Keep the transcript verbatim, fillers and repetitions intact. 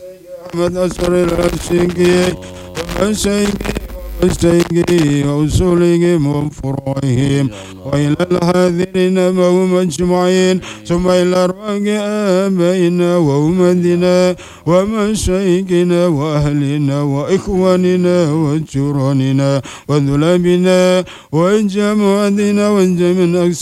أحمد أسر الأسيقي ومسيقي ومسيقي وأصولهم وفروعهم وإلى الحاضرين وهم أجمعين ثم إلى أرواح آبائنا وأمدنا ومشايخنا وأهلنا وإخواننا وجيراننا وذلابنا وجماعتنا وجميع